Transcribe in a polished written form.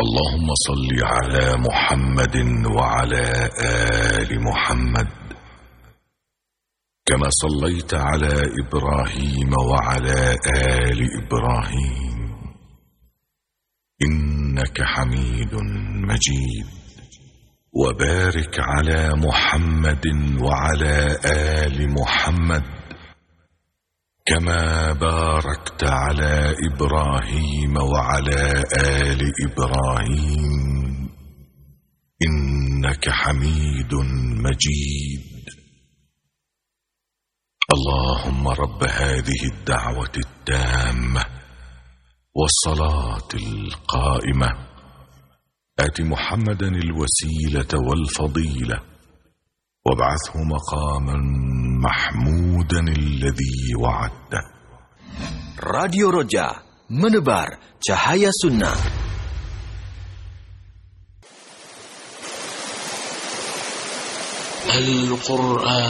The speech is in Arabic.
اللهم صل على محمد وعلى آل محمد كما صليت على إبراهيم وعلى آل إبراهيم إنك حميد مجيد. وبارك على محمد وعلى آل محمد كما باركت على إبراهيم وعلى آل إبراهيم إنك حميد مجيد. اللهم رب هذه الدعوة التامة والصلاة القائمة آت محمدا الوسيلة والفضيلة وابعثه مقاما محمودا الذي وعدته. Radio Roja, menebar cahaya sunnah. Al-Quran